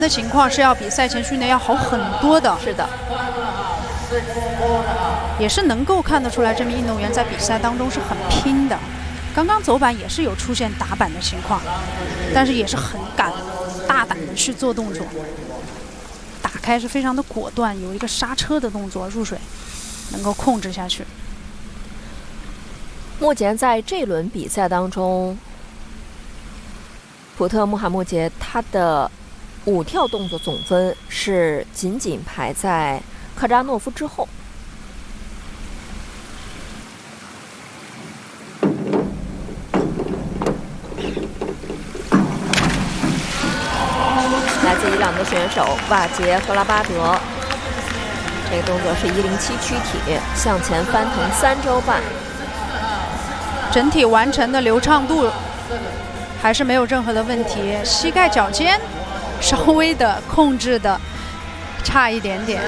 的情况是要比赛前训练要好很多的。 是的， 也是能够看得出来，这名运动员在比赛当中是很拼的。刚刚走板也是有出现打板的情况，但是也是很敢、大胆的去做动作，打开是非常的果断，有一个刹车的动作入水，能够控制下去。 目前在这轮比赛当中，普特穆罕默杰他的5跳动作总分是仅仅排在科扎诺夫之后。来自伊朗的选手瓦杰赫拉巴德，这个动作是107躯体向前翻腾3周半， 整体完成的流畅度还是没有任何的问题，膝盖脚尖稍微的控制的差一点点。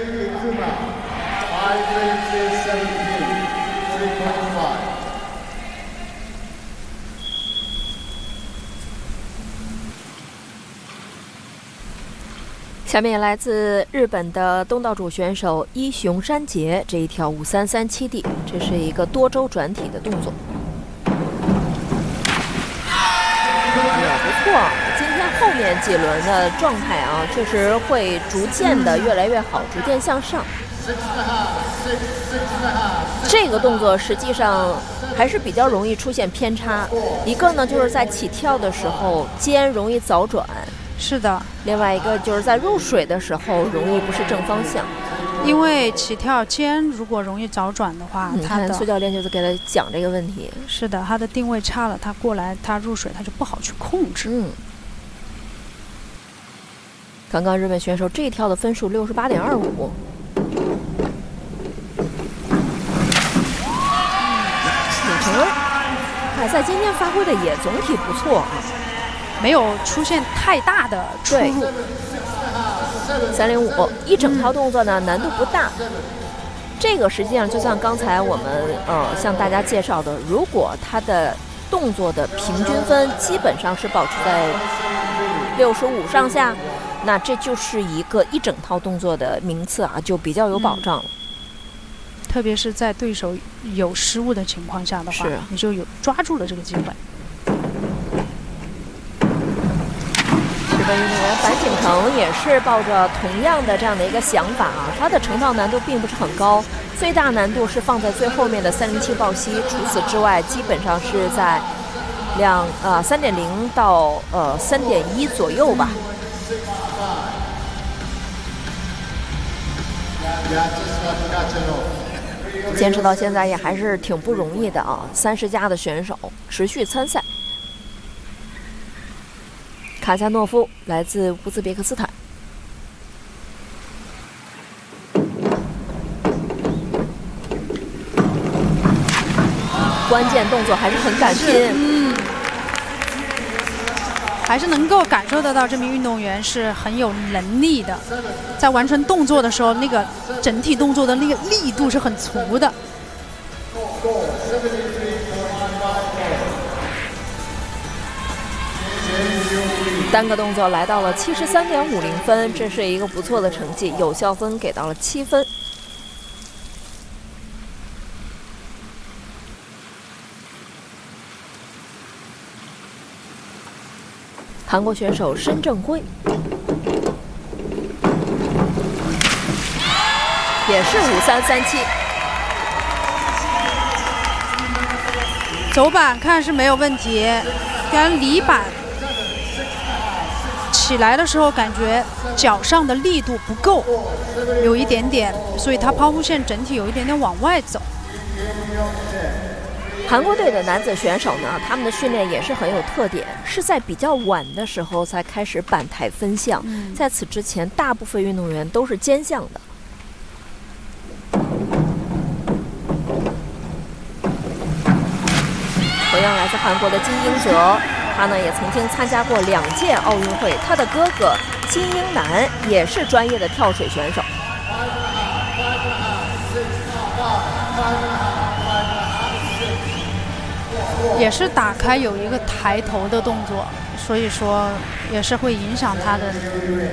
下面来自日本的东道主选手伊雄山杰，这一跳5337D，这是一个多周转体的动作，也不错。今天后面几轮的状态啊，确实会逐渐的越来越好，逐渐向上。这个动作实际上还是比较容易出现偏差，一个呢就是在起跳的时候肩容易早转。 是的， 另外一个就是在入水的时候容易不是正方向， 因为起跳肩如果容易早转的话， 你看苏教练就是给他讲这个问题。 是的，他的定位差了，他过来他入水他就不好去控制。 刚刚日本选手这一跳的分数68.25。李成恩，凯赛今天发挥的也总体不错啊。 没有出现太大的出入。 305一整套动作呢难度不大，这个实际上就像刚才我们向大家介绍的，如果他的动作的平均分基本上是保持在65上下，那这就是一整套动作的名次啊，就比较有保障了。 特别是在对手有失误的情况下的话，你就有抓住了这个机会。 日本运动员板井成也是抱着同样的这样的一个想法啊，他的成套难度并不是很高，最大难度是放在最后面的307抱膝，除此之外基本上是在3.0到3.1左右吧。坚持到现在也还是挺不容易的啊，30加的选手持续参赛。卡夏诺夫来自乌兹别克斯坦，关键动作还是很敢拼， 还是能够感受得到这名运动员是很有能力的，在完成动作的时候，那个整体动作的那个力度是很足的。 单个动作来到了73.50分，这是一个不错的成绩，有效分给到了7分。韩国选手申正辉也是5337， 走板看是没有问题，但离板起来的时候感觉脚上的力度不够，有一点点，所以他抛物线整体有一点点往外走。 韩国队的男子选手呢，他们的训练也是很有特点，是在比较晚的时候才开始板台分项，在此之前大部分运动员都是肩项的。同样来自韩国的金英哲，他呢也曾经参加过2届奥运会，他的哥哥金英男也是专业的跳水选手。 也是打开有一个抬头的动作，所以说也是会影响他的